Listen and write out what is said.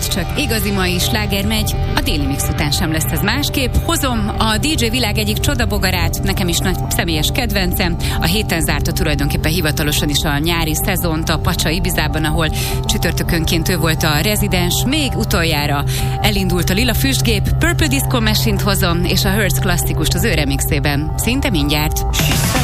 hogy csak igazi mai sláger megy, a déli mix után sem lesz ez másképp. Hozom a DJ világ egyik csodabogarát, nekem is nagy személyes kedvencem. A héten zárta tulajdonképpen hivatalosan is a nyári szezont a Pacsa Ibizában, ahol csütörtökönként ő volt a rezidens. Még utoljára elindult a Lila Füstgép, Purple Disco Machine-t hozom, és a Hertz klasszikust az ő remixében. Szinte mindjárt.